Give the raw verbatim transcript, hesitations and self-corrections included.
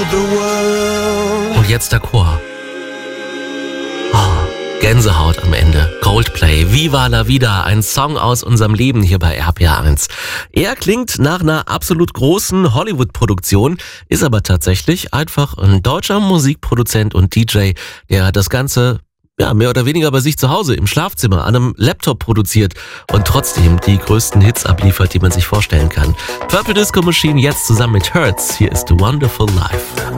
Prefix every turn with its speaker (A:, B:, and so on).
A: the world.
B: Und jetzt der Chor. Oh, Gänsehaut am Ende. Coldplay, Viva la Vida, ein Song aus unserem Leben hier bei R P R eins. Er klingt nach einer absolut großen Hollywood-Produktion, ist aber tatsächlich einfach ein deutscher Musikproduzent und D J, der das Ganze ja, mehr oder weniger bei sich zu Hause im Schlafzimmer an einem Laptop produziert und trotzdem die größten Hits abliefert, die man sich vorstellen kann. Purple Disco Machine jetzt zusammen mit Hurts. Hier ist The Wonderful Life.